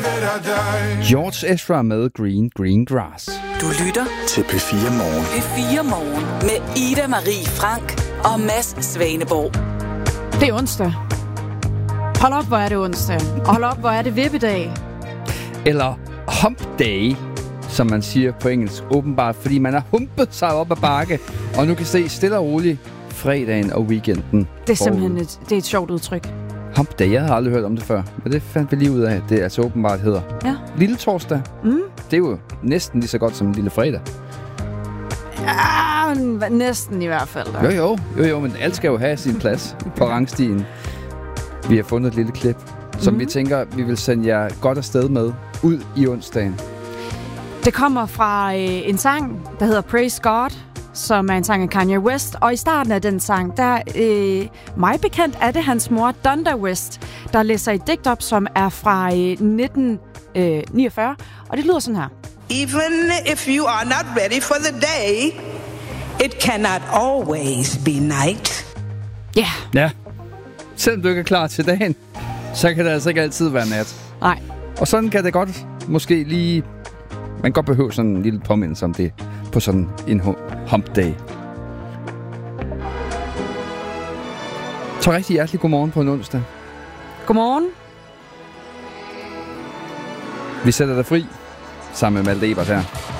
George Ezra med Green Grass. Du lytter til P4 Morgen. P4 Morgen med Ida Marie Frank og Mads Svaneborg. Det er onsdag. Hold op, hvor er det onsdag. Og hold op, hvor er det vippedag. Eller hump day, som man siger på engelsk. Åbenbart, fordi man har humpet sig op ad bakke. Og nu kan se stille og roligt fredagen og weekenden. Det er simpelthen et sjovt udtryk. Hump day, jeg havde aldrig hørt om det før. Men det fandt vi lige ud af, det altså åbenbart hedder. Ja. Lille torsdag. Mm. Det er jo næsten lige så godt som en lille fredag. Ja, næsten i hvert fald. Jo, men alt skal jo have sin plads på rangstigen. Vi har fundet et lille klip, som vi tænker, vi vil sende jer godt afsted med ud i onsdagen. Det kommer fra en sang, der hedder Praise God, som er en sang af Kanye West. Og i starten af den sang, der mig bekendt er det hans mor, Donda West, der læser et digt op, som er fra 1949. Og det lyder sådan her. Even if you are not ready for the day, it cannot always be night. Yeah. Ja. Selvom du ikke er klar til dagen, så kan det altså ikke altid være nat. Nej. Og sådan kan det godt måske lige... Man kan godt behøve sådan en lille påmindelse om det på sådan en hump day. Så rigtig hjertelig godmorgen på en onsdag. Godmorgen. Vi sætter dig fri sammen med Malte Ebert her.